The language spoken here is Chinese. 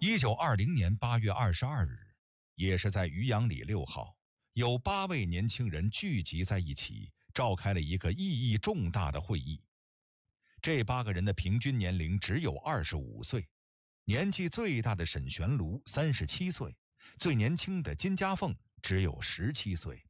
1920年8月22日，也是在渔阳里6号，有8位年轻人聚集在一起，召开了一个意义重大的会议。这8个人的平均年龄只有25岁，年纪最大的沈玄庐37岁，最年轻的金家凤只有17岁。